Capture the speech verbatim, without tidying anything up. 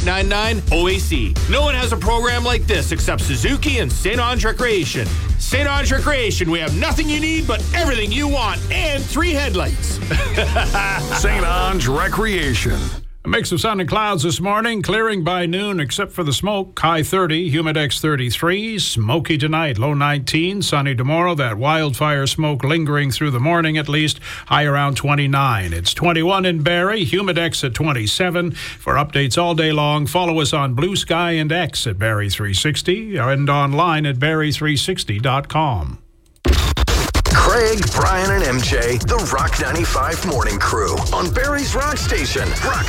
eight nine nine O A C. No one has a program like this except Suzuki and Saint Ange Recreation. Saint Ange Recreation, we have nothing you need but everything you want and three headlights. Saint Ange Recreation. A mix of sun and clouds this morning, clearing by noon except for the smoke. High thirty, Humidex thirty-three, smoky tonight, low nineteen, sunny tomorrow. That wildfire smoke lingering through the morning at least, high around twenty-nine. It's twenty-one in Barrie, Humidex at twenty-seven. For updates all day long, follow us on Blue Sky and X at Barrie three sixty and online at barrie three sixty dot com. Craig, Brian, and M J, the Rock ninety-five Morning Crew on Barrie's Rock Station, Rock